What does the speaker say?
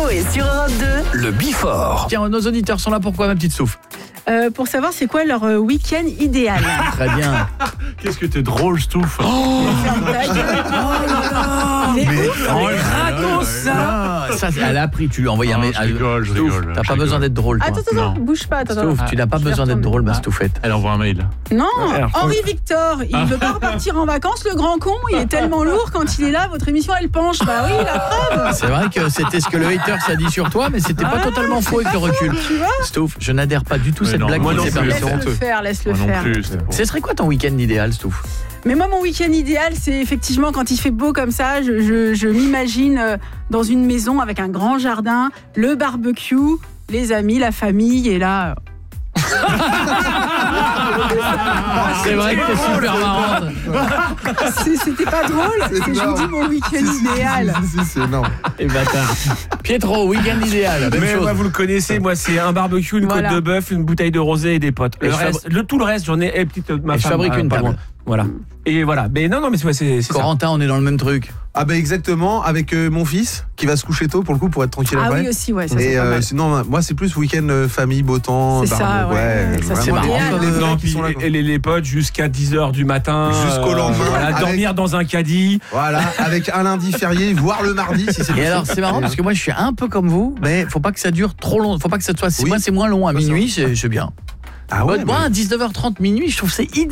et sur Europe 2. Le Before. Tiens, nos auditeurs sont là pourquoi, ma petite Souf? Pour savoir c'est quoi leur week-end idéal. Très bien. Qu'est-ce que t'es drôle, Stouff. Ferme ta gueule. Il est ouf. Raconte ça. Ça, elle a appris, tu lui as envoyé un Je rigole, je Stouff, rigole. t'as pas besoin d'être drôle, toi. Attends, bouge pas. Attends. Stouff, tu n'as pas Je vais besoin d'être retourner. drôle, ma Stouffette. Elle envoie un mail. Non, Alors, Henri Victor, il veut pas repartir en vacances, le grand con. Il est tellement lourd quand il est là. Votre émission, elle penche. Bah oui, la preuve. C'est vrai que c'était ce que le hater s'est dit sur toi, mais c'était pas totalement faux avec le recul. Tu vois. Stouff, je n'adhère pas du tout à Mais cette non, blague moi qui non s'est plus, permise. c'est honteux. Laisse-le Moi non faire. plus, c'était Ce serait quoi ton week-end idéal, Stouff? Mais moi, mon week-end idéal, c'est effectivement quand il fait beau comme ça, je m'imagine dans une maison avec un grand jardin, le barbecue, les amis, la famille, et là... C'est vrai que t'es super marrante. C'était pas drôle, je vous dis mon week-end idéal. C'est énorme. Et bâtard. Pietro, week-end idéal. Même Mais chose. moi, vous le connaissez, moi c'est un barbecue, une Voilà. côte de bœuf, une bouteille de rosé et des potes. Et Tout le reste, j'en ai petite ma Et je femme, fabrique une pas table. loin. Voilà. Et voilà. Mais non, mais c'est ça. Corentin, on est dans le même truc. Ah bah exactement, avec mon fils qui va se coucher tôt pour le coup pour être tranquille Ah après. oui aussi, ouais, ça Et c'est pas mal. sinon moi c'est plus week-end famille, beau temps, C'est ça, ouais. Ça, c'est vraiment, marrant. des Non, vrais qui puis sont là, quoi. les potes jusqu'à 10h du matin. Jusqu'au lendemain, Voilà, avec- dormir dans un caddie. Voilà, avec un lundi férié, voire le mardi si c'est Et possible. alors, c'est marrant parce que moi, je suis un peu comme vous, mais faut pas que ça dure trop long. Faut pas que ça soit. Oui. Moi, c'est moins long à Bah, ça minuit, c'est bien. Ah ouais, Moi, à 19h30 minuit, je trouve que c'est idéal.